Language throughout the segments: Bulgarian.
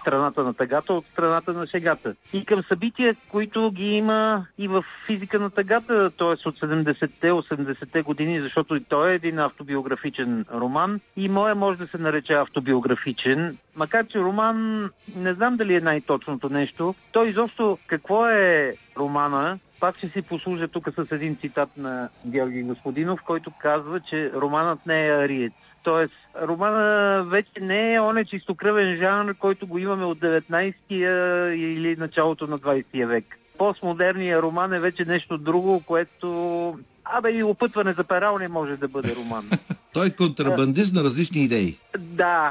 страната на тъгата от страната на шегата. И към събития, които ги има и в физика на тъгата, т.е. от 70-те, 80-те години, защото и той е един автобиографичен роман и моя може да се нарече автобиографичен. Макар че роман, не знам дали е най-точното нещо. Той изобщо какво е романа? Пак ще си послужа тук с един цитат на Георги Господинов, който казва, че романът не е ариец. Тоест, романа вече не е онен чистокръвен жанр, който го имаме от 19-я или началото на 20 век. Постмодерният роман е вече нещо друго, което... и опътване за перал не може да бъде роман. Той е контрабандист на различни идеи. Да.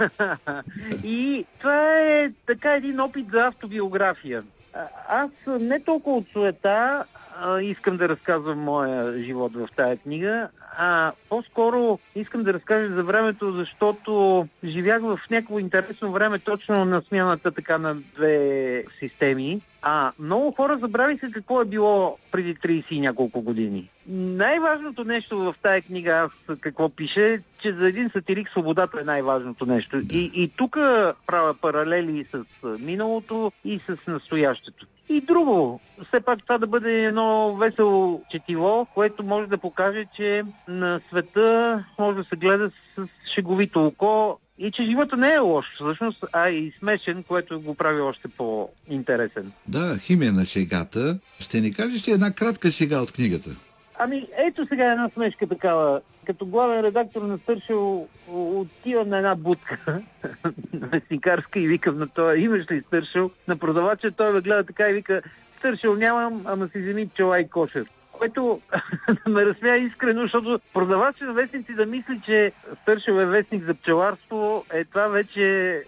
И това е така един опит за автобиография. Аз не толкова от суета искам да разказвам моя живот в тая книга, по-скоро искам да разкажа за времето, защото живях в някакво интересно време точно на смяната така на две системи. Много хора забравиха какво е било преди 30 и няколко години. Най-важното нещо в тая книга, аз какво пише, че за един сатирик свободата е най-важното нещо. И тук правя паралели с миналото и с настоящето. И друго, все пак това да бъде едно весело четиво, което може да покаже, че на света може да се гледа с шеговито око и че живота не е лош, всъщност, и смешен, което го прави още по-интересен. Да, химия на шегата. Ще ни кажеш ли една кратка шега от книгата? Ето сега една смешка такава. Като главен редактор на Стършел отивам на една будка вестникарска и викам на това: имаш ли Стършел? На продавача той ме гледа така и вика: Стършел нямам, ама си вземи пчела и кошер. Което ме разсмя искрено, защото продавача на вестници да мисли, че Стършел е вестник за пчеларство, това вече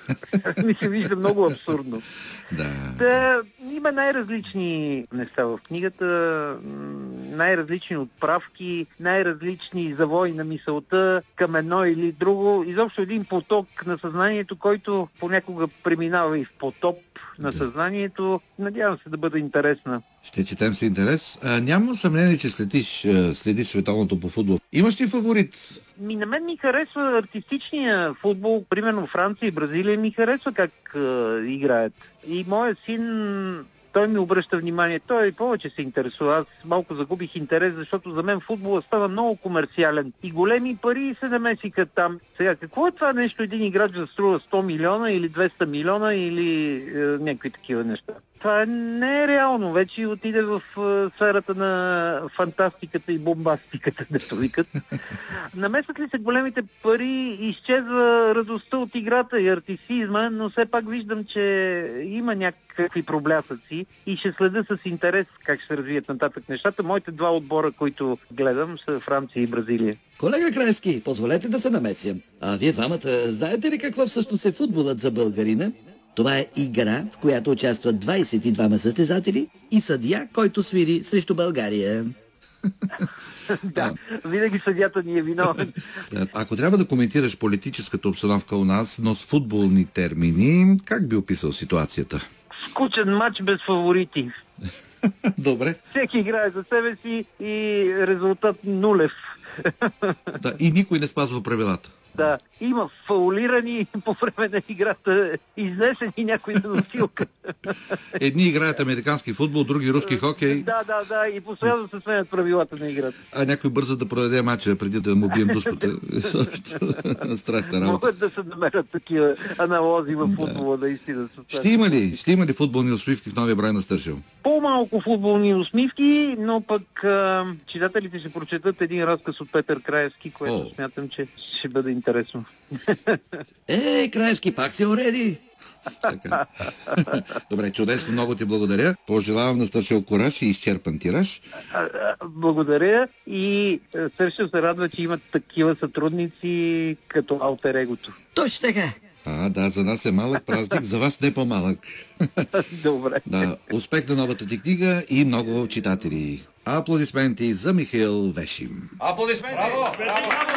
ми се вижда много абсурдно. Да. Има най-различни неща в книгата, най-различни отправки, най-различни завои на мисълта към едно или друго. Изобщо един поток на съзнанието, който понякога преминава и в потоп на съзнанието. Надявам се да бъде интересна. Ще четем с интерес. Нямам съмнение, че следиш световното по футбол. Имаш ли фаворит? На мен ми харесва артистичния футбол. Примерно Франция и Бразилия ми харесва как играят. И моят син, той ми обръща внимание. Той повече се интересува. Аз малко загубих интерес, защото за мен футболът става много комерциален. И големи пари се намесиха там. Сега, какво е това нещо? Един играч да струва 100 милиона или 200 милиона или някакви такива неща? Това не е реално. Вече отиде в сферата на фантастиката и бомбастиката, дето викат. Намесват ли се големите пари, изчезва радостта от играта и артистизма, но все пак виждам, че има някакви проблясъци и ще следя с интерес как ще се развият нататък нещата. Моите два отбора, които гледам, са Франция и Бразилия. Колега Краевски, позволете да се намесям. Вие двамата знаете ли какво всъщност е футболът за българина? Това е игра, в която участват 22 състезатели и съдия, който свири срещу България. Да, винаги съдията ни е виновен. Ако трябва да коментираш политическата обстановка у нас, но с футболни термини, как би описал ситуацията? Скучен матч без фаворити. Добре. Всеки играе за себе си и резултат нулев. Да, и никой не спазва правилата. Да, има фаулирани по време на играта, изнесени някой на носилка. Едни играят американски футбол, други руски хокей. Да, и постоянно се сменят правилата на играта. А някой бърза да продаде мача преди да му бием дуската. Страхна работа. Могат да се намерят такива аналози в футбола, наистина. Ще има ли футболни усмивки в новия брой на Стършел? По-малко футболни усмивки, но пък читателите ще прочетат един разказ от Петър Краевски, което смятам, че ще бъде интересно. Краевски, пак се уреди. Добре, чудесно, много ти благодаря. Пожелавам на Стършел кураж и изчерпан тираж. Благодаря и Стършел се радва, че имат такива сътрудници като алтер егото. Точно така. Да, за нас е малък празник, за вас не по-малък. Добре. Да, успех на новата ти книга и много читатели. Аплодисменти за Михаил Вешим. Аплодисменти! Браво!